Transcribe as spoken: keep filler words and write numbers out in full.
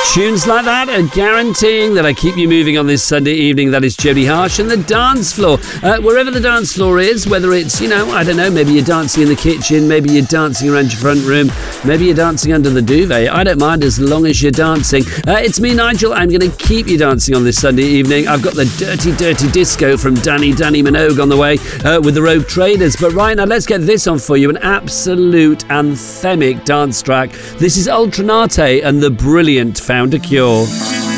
Tunes like that are guaranteeing that I keep you moving on this Sunday evening. That is Jodie Harsh and the dance floor. Uh, wherever the dance floor is, whether it's, you know, I don't know, maybe you're dancing in the kitchen, maybe you're dancing around your front room, maybe you're dancing under the duvet. I don't mind as long as you're dancing. Uh, it's me, Nigel. I'm going to keep you dancing on this Sunday evening. I've got the Dirty Dirty Disco from Danny Danny Minogue on the way uh, with the Rogue Traders. But right now, let's get this on for you, an absolute anthemic dance track. This is Ultranate and the brilliant Found a Cure.